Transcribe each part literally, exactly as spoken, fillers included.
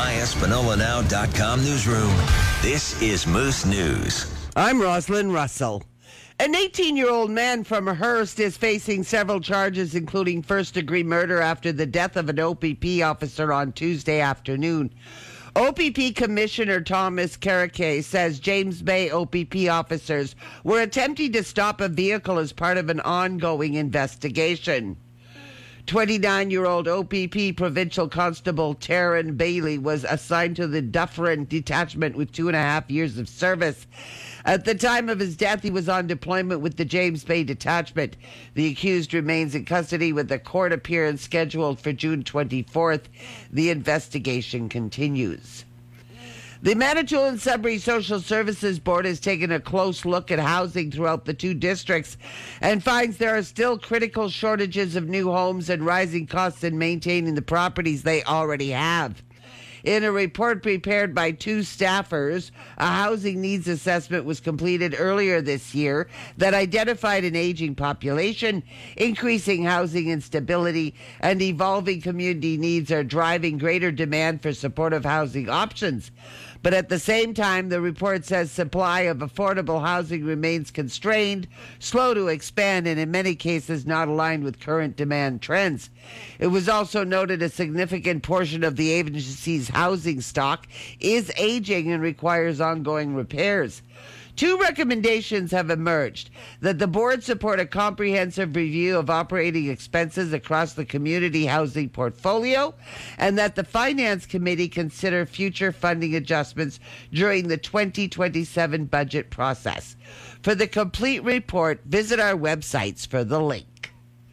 my espanola now dot com newsroom. This is Moose News. I'm Rosalind Russell. An eighteen-year-old man from Hearst is facing several charges, including first-degree murder after the death of an O P P officer on Tuesday afternoon. O P P Commissioner Thomas Carriquet says James Bay O P P officers were attempting to stop a vehicle as part of an ongoing investigation. twenty-nine-year-old O P P Provincial Constable Taryn Bailey was assigned to the Dufferin Detachment with two and a half years of service. At the time of his death, he was on deployment with the James Bay Detachment. The accused remains in custody with a court appearance scheduled for June twenty-fourth. The investigation continues. The Manitoulin Sudbury Social Services Board has taken a close look at housing throughout the two districts and finds there are still critical shortages of new homes and rising costs in maintaining the properties they already have. In a report prepared by two staffers, a housing needs assessment was completed earlier this year that identified an aging population, increasing housing instability, and evolving community needs are driving greater demand for supportive housing options. But at the same time, the report says supply of affordable housing remains constrained, slow to expand, and in many cases not aligned with current demand trends. It was also noted a significant portion of the agency's housing stock is aging and requires ongoing repairs. Two recommendations have emerged: that the board support a comprehensive review of operating expenses across the community housing portfolio, and that the Finance Committee consider future funding adjustments during the twenty twenty-seven budget process. For the complete report, visit our websites for the link.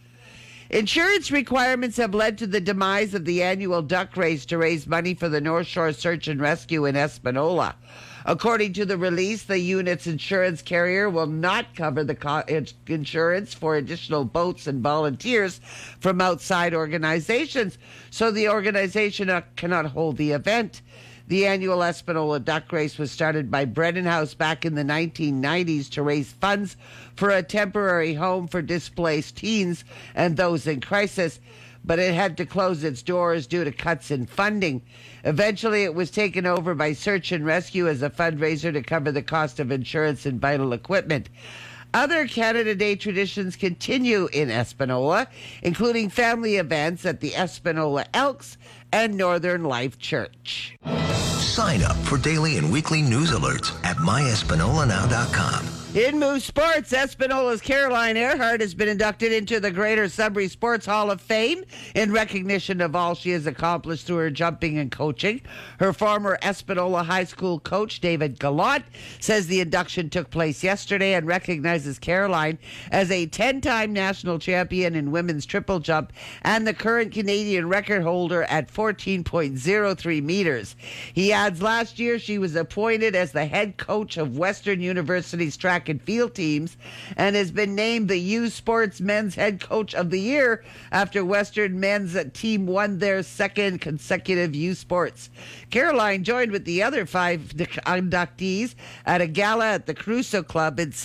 Insurance requirements have led to the demise of the annual duck race to raise money for the North Shore Search and Rescue in Espanola. According to the release, the unit's insurance carrier will not cover the co- insurance for additional boats and volunteers from outside organizations, so the organization uh, cannot hold the event. The annual Espanola Duck Race was started by Brennan House back in the nineteen nineties to raise funds for a temporary home for displaced teens and those in crisis, but it had to close its doors due to cuts in funding. Eventually, it was taken over by Search and Rescue as a fundraiser to cover the cost of insurance and vital equipment. Other Canada Day traditions continue in Espanola, including family events at the Espanola Elks and Northern Life Church. Sign up for daily and weekly news alerts at my espanola now dot com. In Moose Sports, Espanola's Caroline Earhart has been inducted into the Greater Sudbury Sports Hall of Fame in recognition of all she has accomplished through her jumping and coaching. Her former Espanola High School coach, David Gallant, says the induction took place yesterday and recognizes Caroline as a ten-time national champion in women's triple jump and the current Canadian record holder at fourteen point oh three meters. He adds last year she was appointed as the head coach of Western University's track and field teams and has been named the U Sports Men's Head Coach of the Year after Western men's team won their second consecutive U Sports. Caroline joined with the other five inductees at a gala at the Crusoe Club in